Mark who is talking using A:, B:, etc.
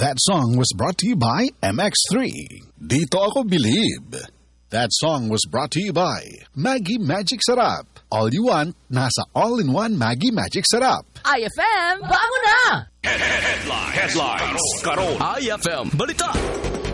A: That song was brought to you by MX3. Dito Ako Believe. That song was brought to you by Maggie Magic Sarap. All you want, nasa all-in-one Maggie Magic Sarap.
B: IFM, bango na!
C: Headlines. Karon.
D: IFM Balita.